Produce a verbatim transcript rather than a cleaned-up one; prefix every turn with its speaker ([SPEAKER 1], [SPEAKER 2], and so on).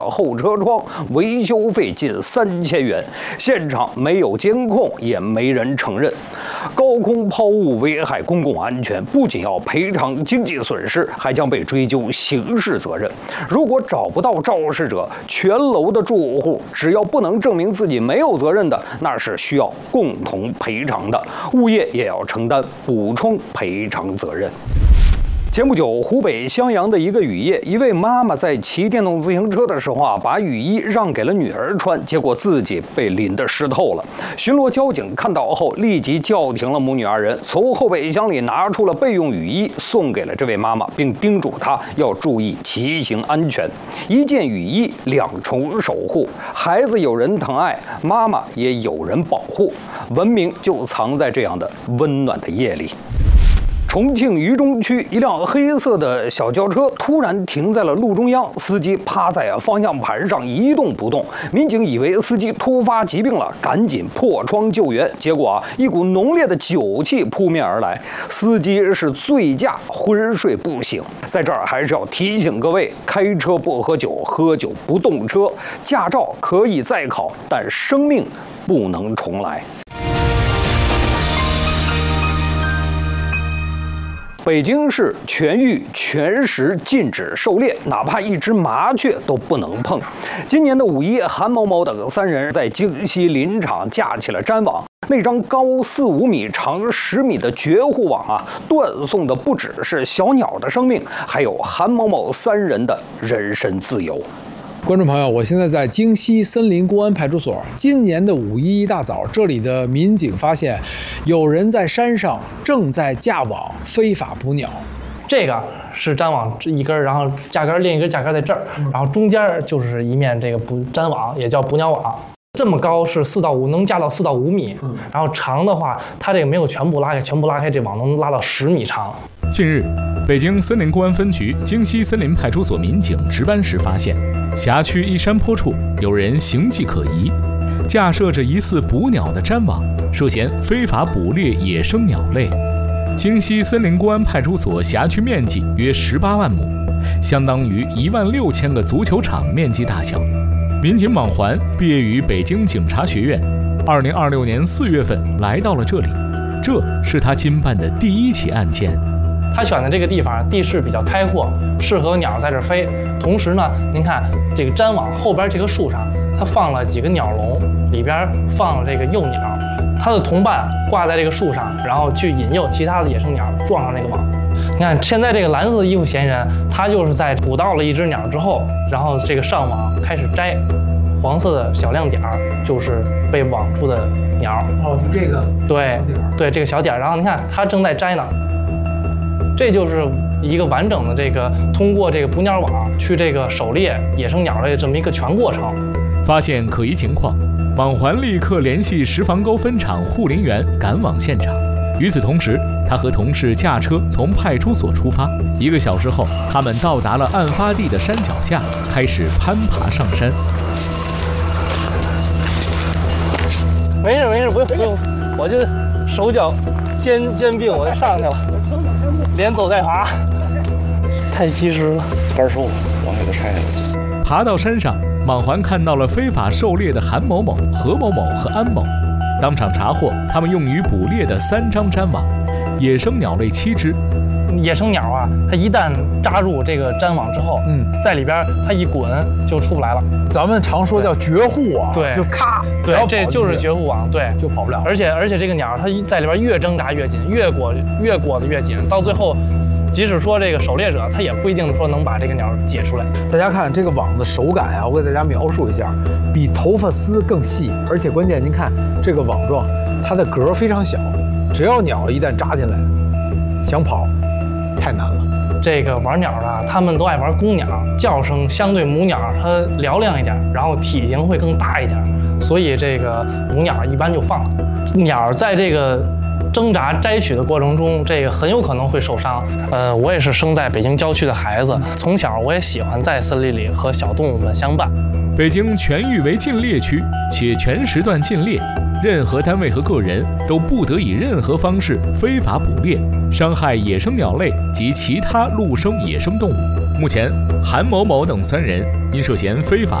[SPEAKER 1] 后车窗，维修费近三千元。现场没有监控，也没人承认。高空抛物危害公共安全，不仅要赔偿经济损失，还将被追究刑事责任。如果找不到肇事者，全楼的住户只要不能证明自己没有责任的，那是需要共同赔偿的。物业也要承担补充赔偿责任。前不久，湖北襄阳的一个雨夜，一位妈妈在骑电动自行车的时候啊，把雨衣让给了女儿穿，结果自己被淋得湿透了。巡逻交警看到后，立即叫停了母女二人，从后备箱里拿出了备用雨衣，送给了这位妈妈，并叮嘱她要注意骑行安全。一件雨衣，两重守护，孩子有人疼爱，妈妈也有人保护，文明就藏在这样的温暖的夜里。重庆渝中区，一辆黑色的小轿车突然停在了路中央，司机趴在方向盘上一动不动。民警以为司机突发疾病了，赶紧破窗救援。结果啊，一股浓烈的酒气扑面而来，司机是醉驾，昏睡不醒。在这儿还是要提醒各位，开车不喝酒，喝酒不动车。驾照可以再考，但生命不能重来。北京市全域全时禁止狩猎，哪怕一只麻雀都不能碰。今年的五一，韩某某等三人在京西林场架起了粘网，那张高四五米、长十米的绝户网啊，断送的不只是小鸟的生命，还有韩某某三人的人身自由。
[SPEAKER 2] 观众朋友，我现在在京西森林公安派出所。今年的五一一大早，这里的民警发现，有人在山上正在架网非法捕鸟。
[SPEAKER 3] 这个是粘网一根，然后架根另一根架根在这儿，然后中间就是一面这个捕粘网，也叫捕鸟网。这么高是四到五，能架到四到五米。然后长的话，它这个没有全部拉开，全部拉开这网能拉到十米长。
[SPEAKER 4] 近日，北京森林公安分局京西森林派出所民警值班时发现，辖区一山坡处有人形迹可疑，架设着疑似捕鸟的粘网，涉嫌非法捕猎野生鸟类。京西森林公安派出所辖区面积约十八万亩，相当于一万六千个足球场面积大小。民警莽环毕业于北京警察学院，二零二六年四月份来到了这里，这是他经办的第一起案件。
[SPEAKER 3] 他选的这个地方地势比较开阔，适合鸟在这儿飞。同时呢，您看这个粘网后边这棵树上，它放了几个鸟笼，里边放了这个幼鸟，它的同伴挂在这个树上，然后去引诱其他的野生鸟撞上这个网。你看现在这个蓝色的衣服嫌疑人，他就是在捕到了一只鸟之后，然后这个上网开始摘，黄色的小亮点儿就是被网住的鸟。
[SPEAKER 2] 哦，就这个
[SPEAKER 3] 对对这个小点儿，然后你看他正在摘呢。这就是一个完整的这个通过这个捕鸟网去这个狩猎野生鸟类这么一个全过程。
[SPEAKER 4] 发现可疑情况，莽环立刻联系石房沟分场护林员赶往现场。与此同时，他和同事驾车从派出所出发。一个小时后，他们到达了案发地的山脚下，开始攀爬上山。
[SPEAKER 3] 没事没事，不用不用，我就手脚肩肩并，我就上去了。连走带爬，太及时了。
[SPEAKER 5] 杆树往给它拆下来。
[SPEAKER 4] 爬到山上，莽环看到了非法狩猎的韩某某、何某某和安某，当场查获他们用于捕猎的三张粘网，野生鸟类七只。
[SPEAKER 3] 野生鸟啊，它一旦扎入这个粘网之后，嗯，在里边它一滚就出不来了。
[SPEAKER 2] 咱们常说叫绝户啊，
[SPEAKER 3] 对，
[SPEAKER 2] 就咔，
[SPEAKER 3] 对，这就是绝户网，对，
[SPEAKER 2] 就跑不了。
[SPEAKER 3] 而且而且这个鸟它在里边越挣扎越紧，越裹越裹得越紧，到最后，即使说这个狩猎者他也不一定说能把这个鸟解出来。
[SPEAKER 2] 大家看这个网的手感啊，我给大家描述一下，比头发丝更细，而且关键您看这个网状，它的格非常小，只要鸟一旦扎进来，想跑太难了。
[SPEAKER 3] 这个玩鸟的，他们都爱玩公鸟，叫声相对母鸟它嘹亮一点，然后体型会更大一点，所以这个母鸟一般就放了。鸟在这个挣扎摘取的过程中，这个很有可能会受伤。呃，我也是生在北京郊区的孩子，从小我也喜欢在森林里和小动物们相伴。
[SPEAKER 4] 北京全域为禁猎区，且全时段禁猎，任何单位和个人都不得以任何方式非法捕猎、伤害野生鸟类及其他陆生野生动物。目前，韩某某等三人因涉嫌非法